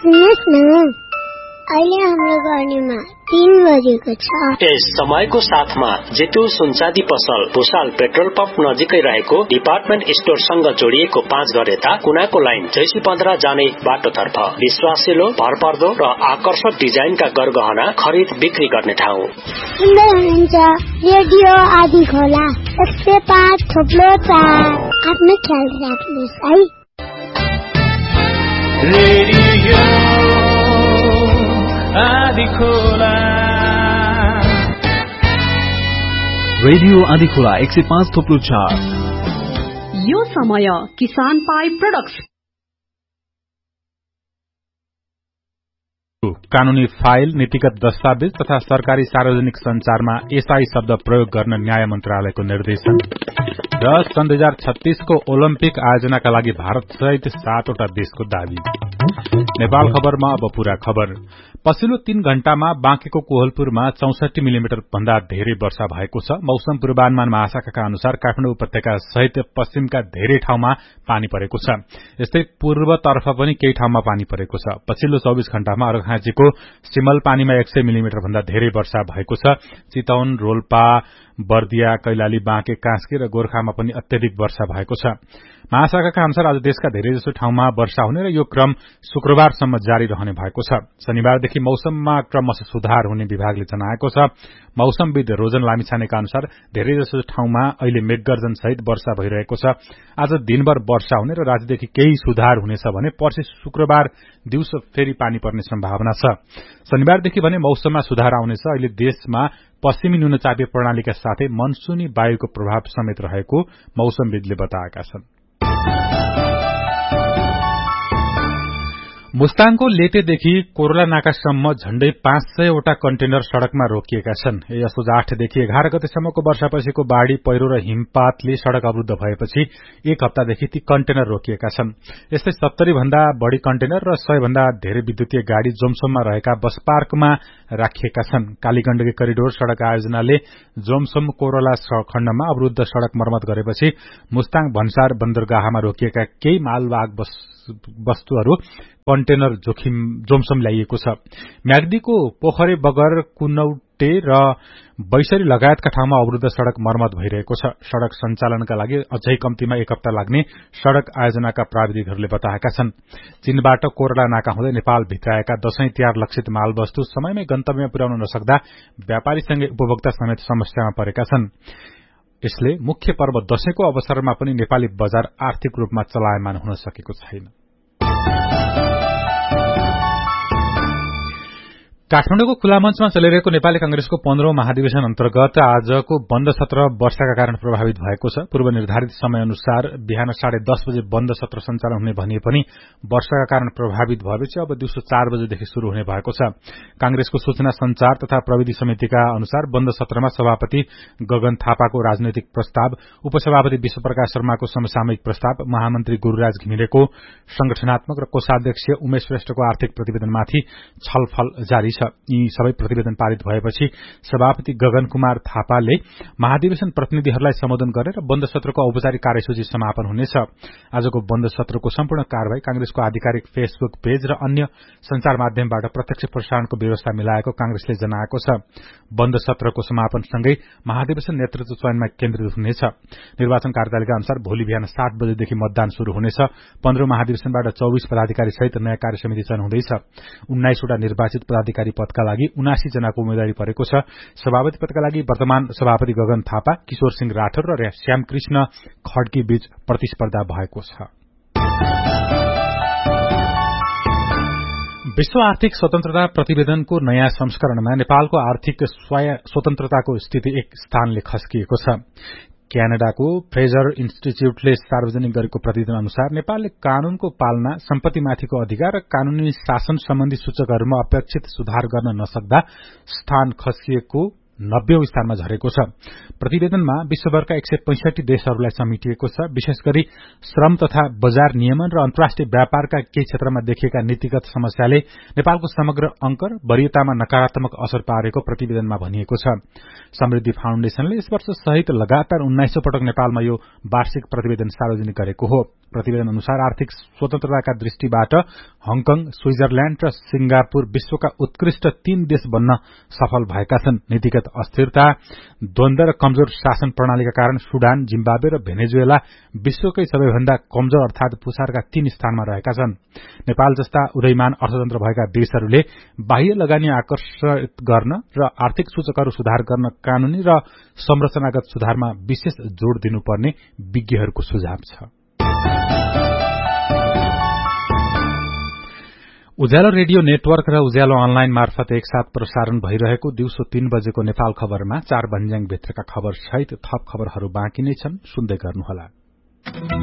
सुन्नुहोस् न, अहिले हाम्रो गर्नेमा 3 बजेको छ। यस समयको साथमा जेतु सुनचाँदी पसल भुसाल पेट्रोल पम्प नजिकै रहेको डिपार्टमेन्ट स्टोरसँग जोडिएको 5 घर यता कुनाको लाइन जैसी 15 जाने बाटोतर्फ विश्वासिलो, भरपर्दो र आकर्षक डिजाइनका गरगहना खरिद बिक्री गर्ने ठाउँ। सुन्दै हुनुहुन्छ रेडियो आदि खोला 105.4। आफ्नो ख्याल राख्नुहोस् है। रेडियो आदिखोला 105.4। यो समय किसान पाई प्रोडक्ट्स कानूनी फाइल, नीतिगत दस्तावेज तथा सरकारी सार्वजनिक संचारमा एसआई शब्द प्रयोग गर्न न्याय मन्त्रालयको निर्देशन र सन् 2036 को ओलम्पिक आयोजनाका लागि भारत सहित 7 वटा देशको दावी। नेपाल खबरमा अब पूरा खबर। पछिल्लो 3 घण्टामा बाँकेको कोहलपुरमा 64 मिलिमिटर भन्दा धेरै वर्षा भएको छ। मौसम पूर्वानुमान महाशाखाका अनुसार काठमाडौँ उपत्यका सहित पश्चिमका धेरै ठाउँमा पानी परेको छ। यस्तै पूर्वतर्फ पनि केही ठाउँमा पानी परेको छ। पछिल्लो 24 घण्टामा अर्घाखाँचीको सिमलपानीमा 100 मिलिमिटर भन्दा धेरै वर्षा भएको छ। चितवन, रोल्पा, बर्दिया, कैलाली, बाँके, कास्की र गोर्खामा पनि अत्यधिक वर्षा भएको छ। महाशाखाका अनुसार आज देशका धेरैजसो ठाउँमा वर्षा हुने र यो क्रम शुक्रबारसम्म जारी रहने भएको छ। शनिबारदेखि मौसममा क्रमशः सुधार हुने विभागले जनाएको छ। मौसमविद रोजन लामिछानेका अनुसार धेरैजसो ठाउँमा अहिले मेघगर्जन सहित वर्षा भइरहेको छ। आज दिनभर वर्षा हुने र रातिदेखि केही सुधार हुनेछ भने पर्सि शुक्रबार दिउँसो फेरि पानी पर्ने सम्भावना छ। शनिबारदेखि भने मौसममा सुधार आउनेछ। अहिले देशमा पश्चिमी न्यूनचापीय प्रणालीका साथै मनसूनी वायुको प्रभाव समेत रहेको मौसमविदले बताएका छन्। मुस्ताङको लेटेदेखि कोरोला नाकासम्म झण्डै 500 वटा कन्टेनर सड़कमा रोकिएका छन्। यसो 8 देखि 11 गतेसम्मको वर्षापछिको बाढ़ी, पहिरो र हिमपातले सड़क अवरुद्ध भएपछि 1 हप्तादेखि ती कन्टेनर रोकिएका छन्। यस्तै 70 भन्दा बढ़ी कन्टेनर र 100 भन्दा धेरै विद्युतीय गाड़ी जोमसोममा रहेका बस पार्कमा राखिएका छन्। कालीगण्डकी करिडोर सड़क आयोजनाले जोमसोम कोरोला खण्डमा अवरुद्ध सड़क मर्मत गरेपछि मुस्ताङ भन्सार बन्दरगाहमा रोकिएका केही मालवाहक वस्तुहरू कन्टेनर जोमसोम ल्याइएको छ। म्याग्दीको पोखरे बगर, कुनौटे र बैसरी लगायतका ठाउँमा अवरुद्ध सड़क मर्मत भइरहेको छ। सड़क सञ्चालनका लागि अझै कम्तीमा 1 हप्ता लाग्ने सड़क आयोजनाका प्राविधिकहरूले बताएका छन्। चीनबाट कोरोला नाका हुँदै नेपाल भित्राएका दशैं तिहार लक्षित मालवस्तु समयमै गन्तव्यमा पुर्याउन नसक्दा व्यापारीसँगै उपभोक्ता समेत समस्यामा परेका छन्। यसले मुख्य पर्व दशैंको अवसरमा पनि नेपाली बजार आर्थिक रूपमा चलायमान हुन सकेको छैन। काठमाडौँको खुला मञ्चमा चलिरहेको नेपाली कांग्रेसको 15औं महाधिवेशन अन्तर्गत आजको बन्द सत्र वर्षाका कारण प्रभावित भएको छ। पूर्व निर्धारित समय अनुसार बिहान 10:30 बजे बन्द सत्र सञ्चालन हुने भनिए पनि वर्षाका कारण प्रभावित भएपछि अब दिउँसो 4 बजेदेखि शुरू हुने भएको छ। कांग्रेसको सूचना संचार तथा प्रविधि समितिका अनुसार बन्द सत्रमा सभापति गगन थापाको राजनैतिक प्रस्ताव, उपसभापति विश्वप्रकाश शर्माको समसामयिक प्रस्ताव, महामन्त्री गुरूराज घिमिरेको संगठनात्मक र कोषाध्यक्ष उमेश श्रेष्ठको आर्थिक प्रतिवेदनमाथि छलफल जारी छ। यी सबै प्रतिवेदन पारित भएपछि सभापति गगन कुमार थापाले महाधिवेशन प्रतिनिधिहरूलाई सम्बोधन गरेर बन्द सत्रको औपचारिक कार्यसूची समापन हुनेछ। आजको बन्द सत्रको सम्पूर्ण कार्यवाही कांग्रेसको आधिकारिक फेसबुक पेज र अन्य संचार माध्यमबाट प्रत्यक्ष प्रसारणको व्यवस्था मिलाएको कांग्रेसले जनाएको छ। बन्द सत्रको समापनसँगै महाधिवेशन नेतृत्व चयनमा केन्द्रित हुनेछ। निर्वाचन कार्यालयका अनुसार भोलि बिहान 7 बजेदेखि मतदान शुरू हुनेछ। 15औं महाधिवेशनबाट 24 पदाधिकारी सहित नयाँ कार्यसमिति चयन हुँदैछ। 19 वटा निर्वाचित पदाधिकारी पदका लागि 79 जनाको उम्मेदवारी परेको छ। सभापति पदका लागि वर्तमान सभापति गगन थापा, किशोर सिंह राठौर र श्यामकृष्ण खड्की बीच प्रतिस्पर्धा भएको छ। विश्व आर्थिक स्वतन्त्रता प्रतिवेदनको नयाँ संस्करणमा नेपालको आर्थिक स्वतन्त्रताको स्थिति 1 स्थानले खस्किएको छ। क्यानाडाको फ्रेजर इन्स्टिच्यूटले सार्वजनिक गरेको प्रतिवेदन अनुसार नेपालले कानूनको पालना, सम्पत्तिमाथिको अधिकार र कानूनी शासन सम्बन्धी सूचकहरूमा अपेक्षित सुधार गर्न नसक्दा स्थान खस्किएको 90औं स्थानमा झरेको छ। प्रतिवेदनमा विश्वभरका 165 देशहरूलाई समेटिएको छ। विशेष गरी श्रम तथा बजार नियमन र अन्तर्राष्ट्रिय व्यापारका केही क्षेत्रमा देखिएका नीतिगत समस्याले नेपालको समग्र अंक र वरीयतामा नकारात्मक असर पारेको प्रतिवेदनमा भनिएको छ। समृद्धि फाउन्डेशनले यस वर्ष सहित लगातार 19औं पटक नेपालमा यो वार्षिक प्रतिवेदन सार्वजनिक गरेको हो। प्रतिवेदन अनुसार आर्थिक स्वतन्त्रताका दृष्टिबाट हङकङ, स्विजरल्याण्ड र सिंगापुर विश्वका उत्कृष्ट 3 देश बन्न सफल भएका छन्। नीतिगत अस्थिरता, द्वन्द र कमजोर शासन प्रणालीका कारण सुडान, जिम्बाब्वे र भेनेजुएला विश्वकै सबैभन्दा कमजोर अर्थात पुछारका 3 स्थानमा रहेका छन्। नेपाल जस्ता उदयमान अर्थतन्त्र भएका देशहरूले बाह्य लगानी आकर्षित गर्न र आर्थिक सूचकहरू सुधार गर्न कानूनी र संरचनागत सुधारमा विशेष जोड़ दिनुपर्ने विज्ञहरूको सुझाव छ। उज्यालो रेडियो नेटवर्क र उज्यालो अनलाइन मार्फत एकसाथ प्रसारण भइरहेको दिउँसो 3 बजेको नेपाल खबरमा 4 भन्ज्याङ भित्रका खबर सहित थप खबरहरू बाँकी नै छन्, सुन्दै गर्नुहोला।